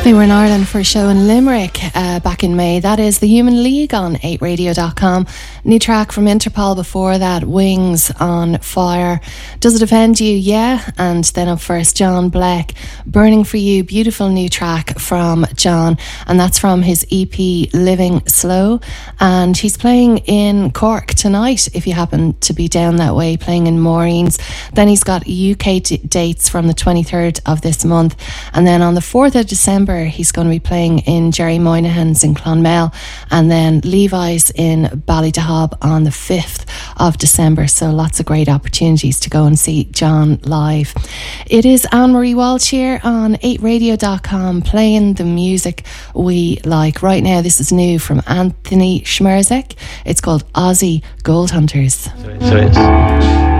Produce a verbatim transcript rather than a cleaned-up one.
They were in Ireland for a show in Limerick uh, back in May. That is The Human League on eight radio dot com. New track from Interpol before that, Wings on Fire. Does It Offend You? Yeah. And then up first, John Bleck, Burning for You. Beautiful new track from John. And that's from his E P Living Slow. And he's playing in Cork tonight, if you happen to be down that way, playing in Maureen's. Then he's got U K d- dates from the twenty-third of this month. And then on the fourth of December, he's going to be playing in Jerry Moynihan's in Clonmel, and then Levi's in Ballydehab on the fifth of December. So lots of great opportunities to go and see John live. It is Anne-Marie Walsh here on eight radio dot com, playing the music we like. Right now, this is new from Anthony Schmerzek. It's called Aussie Gold Hunters. So it's